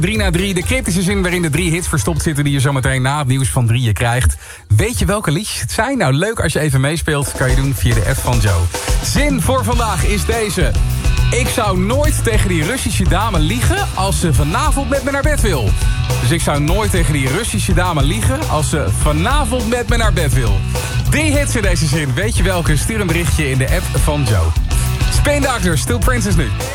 3 na 3, de cryptische zin waarin de 3 hits verstopt zitten... die je zometeen na het nieuws van 3 krijgt. Weet je welke liedjes het zijn? Nou, leuk als je even meespeelt. Kan je doen via de app van Joe. Zin voor vandaag is deze. Ik zou nooit tegen die Russische dame liegen... als ze vanavond met me naar bed wil. Dus ik zou nooit tegen die Russische dame liegen... als ze vanavond met me naar bed wil. 3 hits in deze zin. Weet je welke? Stuur een berichtje in de app van Joe. Spain Doctor, Still Princess nu.